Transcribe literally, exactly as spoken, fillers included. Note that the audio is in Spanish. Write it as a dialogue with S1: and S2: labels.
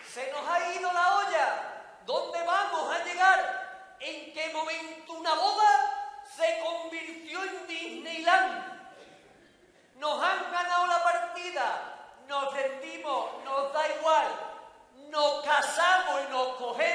S1: Se nos ha ido la olla. ¿Dónde vamos a llegar? ¿En qué momento una boda se convirtió en Disneyland? Nos han ganado la partida, nos rendimos, nos da igual, nos casamos y nos cogemos